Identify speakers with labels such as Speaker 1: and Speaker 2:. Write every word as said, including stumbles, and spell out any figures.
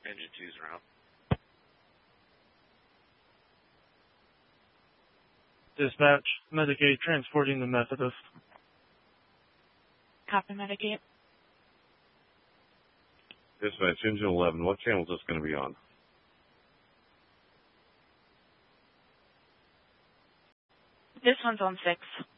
Speaker 1: Engine two's around.
Speaker 2: Dispatch, Medicate transporting the Methodist.
Speaker 3: Copy, Medicate.
Speaker 4: Dispatch, Engine eleven, what channel is this going to be on?
Speaker 3: This one's on six.